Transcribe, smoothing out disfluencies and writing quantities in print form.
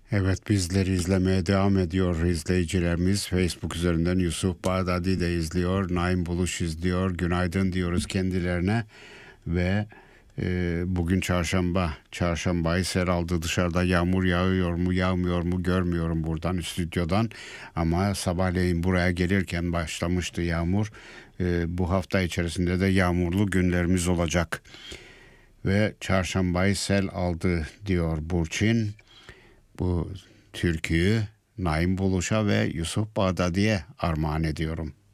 Evet, bizleri izlemeye devam ediyor izleyicilerimiz. Facebook üzerinden Yusuf Bağdadi de izliyor. Naim Buluş izliyor. Günaydın diyoruz kendilerine. Ve bugün çarşamba. Çarşambayı sel aldı. Dışarıda yağmur yağıyor mu yağmıyor mu görmüyorum buradan stüdyodan. Ama sabahleyin buraya gelirken başlamıştı yağmur. Bu hafta içerisinde de yağmurlu günlerimiz olacak. Ve çarşambayı sel aldı diyor Burçin. Bu türküyü Naim Buluş'a ve Yusuf Bağdadi'ye armağan ediyorum.